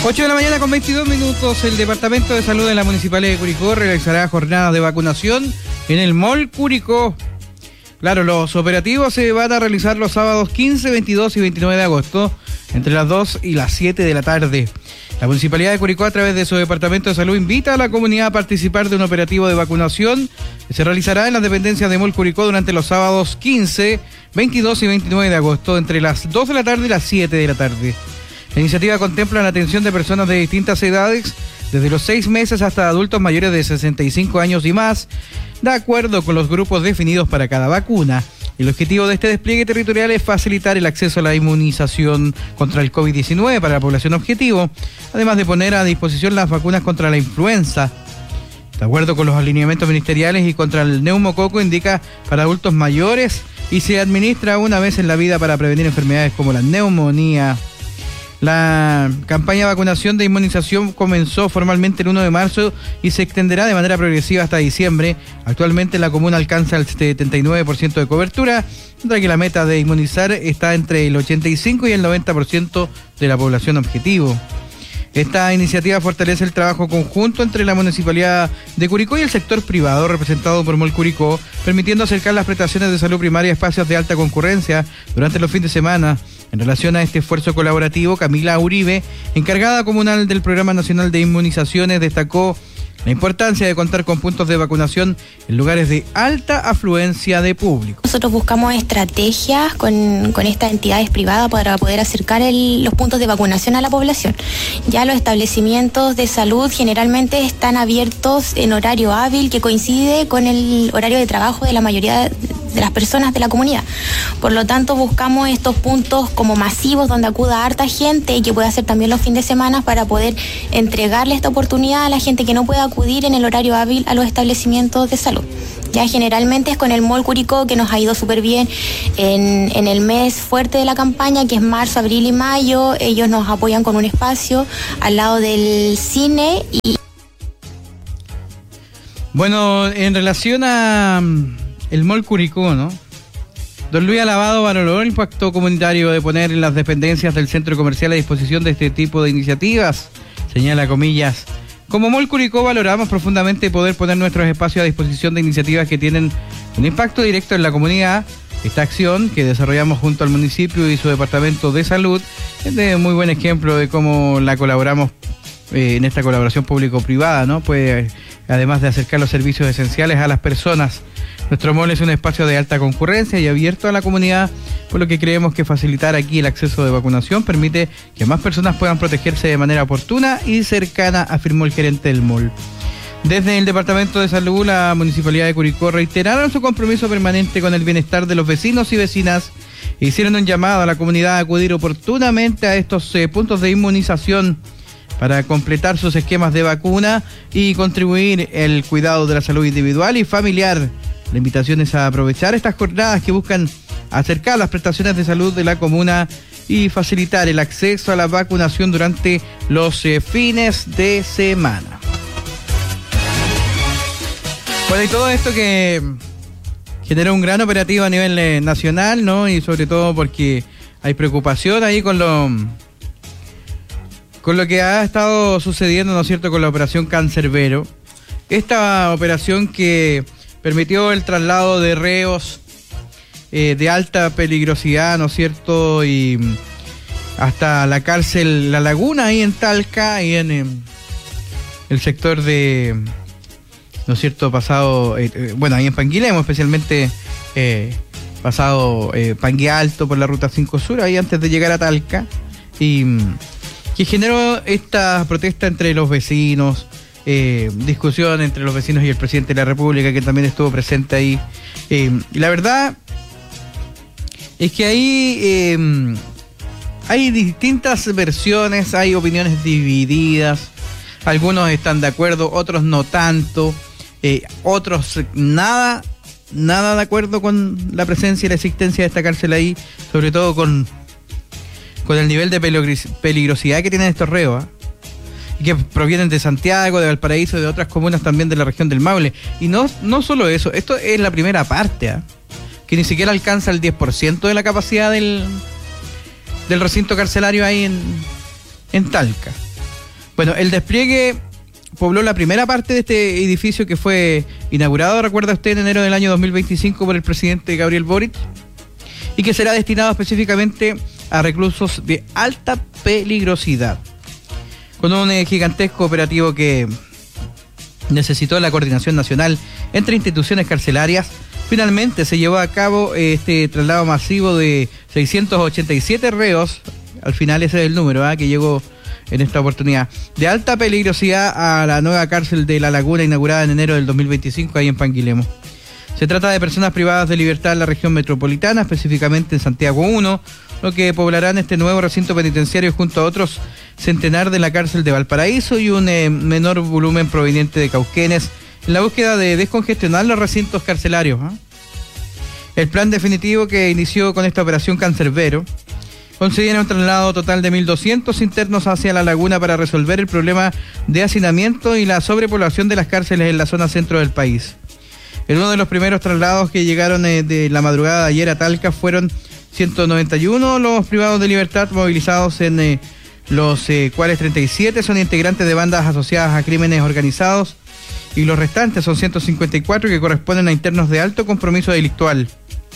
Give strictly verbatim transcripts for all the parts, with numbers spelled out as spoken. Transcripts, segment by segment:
ocho de la mañana con veintidós minutos, el Departamento de Salud de la Municipalidad de Curicó realizará jornadas de vacunación en el Mall Curicó. Claro, los operativos se van a realizar los sábados quince, veintidós y veintinueve de agosto, entre las dos y las siete de la tarde. La Municipalidad de Curicó, a través de su Departamento de Salud, invita a la comunidad a participar de un operativo de vacunación que se realizará en las dependencias de Mall Curicó durante los sábados quince, veintidós y veintinueve de agosto, entre las dos de la tarde y las siete de la tarde. La iniciativa contempla la atención de personas de distintas edades, desde los seis meses hasta adultos mayores de sesenta y cinco años y más, de acuerdo con los grupos definidos para cada vacuna. El objetivo de este despliegue territorial es facilitar el acceso a la inmunización contra el COVID diecinueve para la población objetivo, además de poner a disposición las vacunas contra la influenza. De acuerdo con los alineamientos ministeriales, y contra el neumococo, indica para adultos mayores y se administra una vez en la vida para prevenir enfermedades como la neumonía. La campaña de vacunación de inmunización comenzó formalmente el uno de marzo y se extenderá de manera progresiva hasta diciembre. Actualmente la comuna alcanza el setenta y nueve por ciento de cobertura, mientras que la meta de inmunizar está entre el ochenta y cinco y el noventa por ciento de la población objetivo. Esta iniciativa fortalece el trabajo conjunto entre la Municipalidad de Curicó y el sector privado, representado por Mall Curicó, permitiendo acercar las prestaciones de salud primaria a espacios de alta concurrencia durante los fines de semana. En relación a este esfuerzo colaborativo, Camila Uribe, encargada comunal del Programa Nacional de Inmunizaciones, destacó la importancia de contar con puntos de vacunación en lugares de alta afluencia de público. Nosotros buscamos estrategias con, con estas entidades privadas para poder acercar el, los puntos de vacunación a la población. Ya los establecimientos de salud generalmente están abiertos en horario hábil que coincide con el horario de trabajo de la mayoría de las personas de la comunidad. Por lo tanto, buscamos estos puntos como masivos donde acuda harta gente y que pueda hacer también los fines de semana para poder entregarle esta oportunidad a la gente que no pueda acudir en el horario hábil a los establecimientos de salud. Ya generalmente es con el Mall Curicó, que nos ha ido súper bien en, en el mes fuerte de la campaña, que es marzo, abril y mayo. Ellos nos apoyan con un espacio al lado del cine. Y bueno, en relación a el Mall Curicó, ¿no? Don Luis Alabado valoró el impacto comunitario de poner en las dependencias del centro comercial a disposición de este tipo de iniciativas. Señala comillas: como Mall Curicó valoramos profundamente poder poner nuestros espacios a disposición de iniciativas que tienen un impacto directo en la comunidad. Esta acción que desarrollamos junto al municipio y su departamento de salud es de muy buen ejemplo de cómo la colaboramos eh, en esta colaboración público-privada, ¿no? Pues además de acercar los servicios esenciales a las personas. Nuestro mall es un espacio de alta concurrencia y abierto a la comunidad, por lo que creemos que facilitar aquí el acceso de vacunación permite que más personas puedan protegerse de manera oportuna y cercana, afirmó el gerente del mall. Desde el Departamento de Salud, la Municipalidad de Curicó reiteraron su compromiso permanente con el bienestar de los vecinos y vecinas e hicieron un llamado a la comunidad a acudir oportunamente a estos eh, puntos de inmunización para completar sus esquemas de vacuna y contribuir el cuidado de la salud individual y familiar. La invitación es a aprovechar estas jornadas que buscan acercar las prestaciones de salud de la comuna y facilitar el acceso a la vacunación durante los eh, fines de semana. Bueno, y todo esto que generó un gran operativo a nivel eh, nacional, ¿no? Y sobre todo porque hay preocupación ahí con lo con lo que ha estado sucediendo, ¿no es cierto?, con la operación Cancerbero. Esta operación que permitió el traslado de reos eh, de alta peligrosidad, ¿no es cierto?, y hasta la cárcel La Laguna, ahí en Talca, y en eh, el sector de, ¿no es cierto?, pasado, eh, eh, bueno, ahí en Panguilemo, especialmente eh, pasado eh, Pangue Alto por la Ruta cinco Sur, ahí antes de llegar a Talca, y que generó esta protesta entre los vecinos, Eh, discusión entre los vecinos y el presidente de la República, que también estuvo presente ahí. Eh, y la verdad es que ahí eh, hay distintas versiones, hay opiniones divididas. Algunos están de acuerdo, otros no tanto, eh, otros nada, nada de acuerdo con la presencia y la existencia de esta cárcel ahí, sobre todo con, con el nivel de peligrosidad que tienen estos reos, ¿eh? Y que provienen de Santiago, de Valparaíso y de otras comunas también de la región del Maule. Y no, no solo eso, esto es la primera parte, ¿eh? Que ni siquiera alcanza el diez por ciento de la capacidad del, del recinto carcelario ahí en, en Talca. Bueno, el despliegue pobló la primera parte de este edificio que fue inaugurado, recuerda usted, en enero del año dos mil veinticinco por el presidente Gabriel Boric, y que será destinado específicamente a reclusos de alta peligrosidad, con un eh, gigantesco operativo que necesitó la coordinación nacional entre instituciones carcelarias. Finalmente se llevó a cabo este traslado masivo de seiscientos ochenta y siete reos, al final ese es el número ¿eh? que llegó en esta oportunidad, de alta peligrosidad a la nueva cárcel de La Laguna, inaugurada en enero del dos mil veinticinco ahí en Panguilemo. Se trata de personas privadas de libertad en la región metropolitana, específicamente en Santiago uno, lo que poblarán este nuevo recinto penitenciario junto a otros centenar de la cárcel de Valparaíso y un eh, menor volumen proveniente de Cauquenes, en la búsqueda de descongestionar los recintos carcelarios. ¿eh? El plan definitivo que inició con esta operación Cancerbero considera un traslado total de mil doscientos internos hacia La Laguna para resolver el problema de hacinamiento y la sobrepoblación de las cárceles en la zona centro del país. En uno de los primeros traslados que llegaron eh, de la madrugada de ayer a Talca fueron ciento noventa y uno los privados de libertad movilizados, en eh, los eh, cuales treinta y siete son integrantes de bandas asociadas a crímenes organizados y los restantes son ciento cincuenta y cuatro que corresponden a internos de alto compromiso delictual.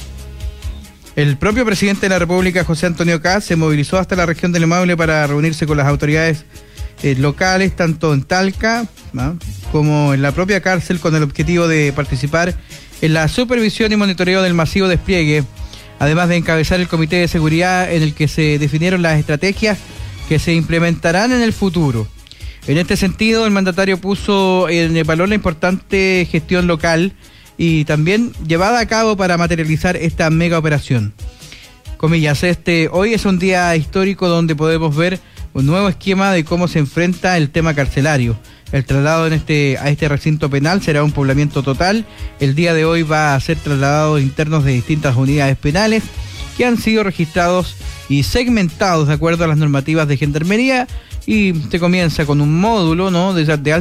El propio presidente de la República, José Antonio Kast, se movilizó hasta la región del Maule para reunirse con las autoridades eh, locales, tanto en Talca ¿no? como en la propia cárcel, con el objetivo de participar en la supervisión y monitoreo del masivo despliegue, además de encabezar el comité de seguridad en el que se definieron las estrategias que se implementarán en el futuro. En este sentido, el mandatario puso en valor la importante gestión local y también llevada a cabo para materializar esta mega operación. Comillas, este hoy es un día histórico donde podemos ver un nuevo esquema de cómo se enfrenta el tema carcelario. El traslado en este a este recinto penal será un poblamiento total. El día de hoy va a ser trasladado internos de distintas unidades penales que han sido registrados y segmentados de acuerdo a las normativas de gendarmería, y se comienza con un módulo, ¿no?, de, de alta